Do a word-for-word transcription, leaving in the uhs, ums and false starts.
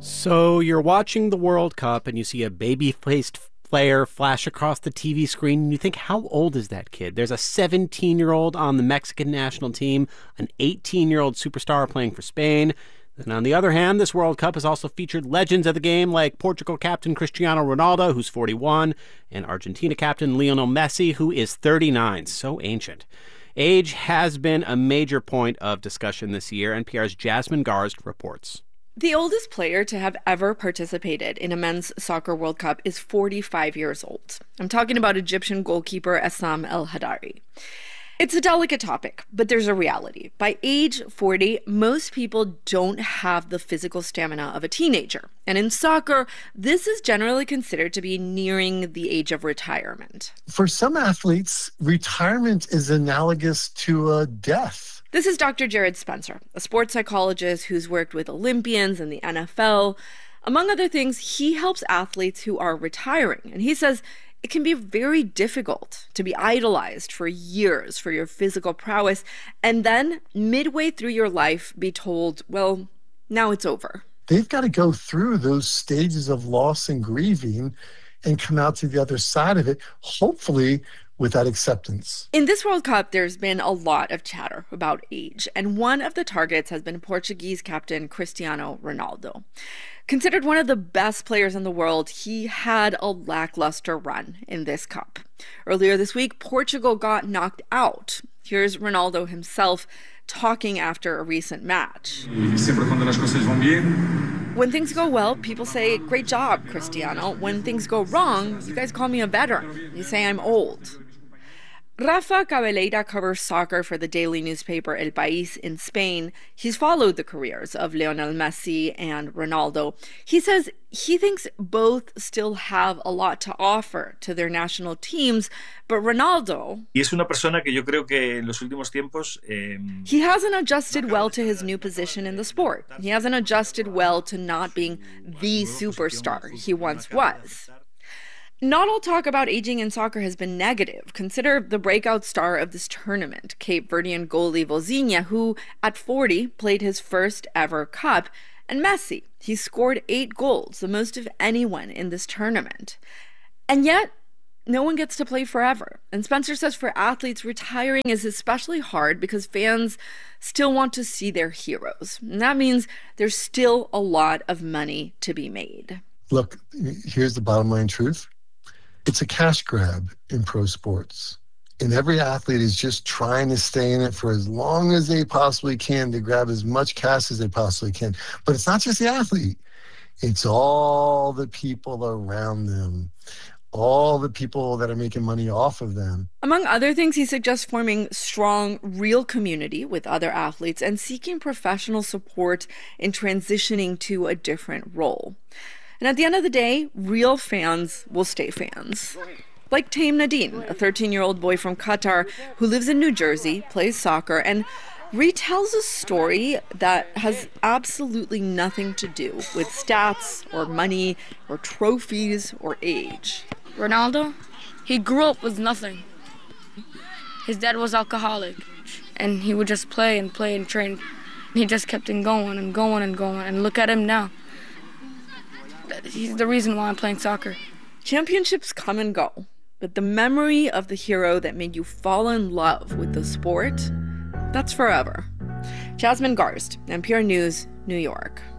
So you're watching the World Cup and you see a baby-faced player flash across the T V screen and you think, how old is that kid? There's a seventeen-year-old on the Mexican national team, an eighteen-year-old superstar playing for Spain. Then on the other hand, this World Cup has also featured legends of the game like Portugal captain Cristiano Ronaldo, who's forty-one, and Argentina captain Lionel Messi, who is thirty-nine. So ancient. Age has been a major point of discussion this year. N P R's Jasmine Garsd reports. The oldest player to have ever participated in a men's soccer World Cup is forty-five years old. I'm talking about Egyptian goalkeeper Essam El Hadary. It's a delicate topic, but there's a reality. By age forty, most people don't have the physical stamina of a teenager. And in soccer, this is generally considered to be nearing the age of retirement. For some athletes, retirement is analogous to a death. This is Doctor Jared Spencer, a sports psychologist who's worked with Olympians and the N F L. Among other things, he helps athletes who are retiring, and he says it can be very difficult to be idolized for years for your physical prowess, and then midway through your life be told, well, now it's over. They've got to go through those stages of loss and grieving and come out to the other side of it, hopefully with that acceptance. In this World Cup, there's been a lot of chatter about age, and one of the targets has been Portuguese captain Cristiano Ronaldo. Considered one of the best players in the world, he had a lackluster run in this cup. Earlier this week, Portugal got knocked out. Here's Ronaldo himself talking after a recent match. When things go well, people say, great job, Cristiano. When things go wrong, you guys call me a veteran. You say I'm old. Rafa Cabeleira covers soccer for the daily newspaper El País in Spain. He's followed the careers of Lionel Messi and Ronaldo. He says he thinks both still have a lot to offer to their national teams, but Ronaldo, y es una persona que yo creo que en los últimos tiempos, eh, he hasn't adjusted well to his new position in the sport. He hasn't adjusted well to not being the superstar he once was. Not all talk about aging in soccer has been negative. Consider the breakout star of this tournament, Cape Verdean goalie Vozinha, who, at forty, played his first ever cup, and Messi. He scored eight goals, the most of anyone in this tournament. And yet, no one gets to play forever. And Spencer says for athletes, retiring is especially hard because fans still want to see their heroes. And that means there's still a lot of money to be made. Look, here's the bottom line truth. It's a cash grab in pro sports. And every athlete is just trying to stay in it for as long as they possibly can to grab as much cash as they possibly can. But it's not just the athlete. It's all the people around them, all the people that are making money off of them. Among other things, he suggests forming strong, real community with other athletes and seeking professional support in transitioning to a different role. And at the end of the day, real fans will stay fans. Like Taim Nadine, a thirteen-year-old boy from Qatar who lives in New Jersey, plays soccer, and retells a story that has absolutely nothing to do with stats or money or trophies or age. Ronaldo, he grew up with nothing. His dad was alcoholic, and he would just play and play and train. He just kept on going and going and going, and look at him now. He's the reason why I'm playing soccer. Championships come and go, but the memory of the hero that made you fall in love with the sport, that's forever. Jasmine Garsd, N P R News, New York.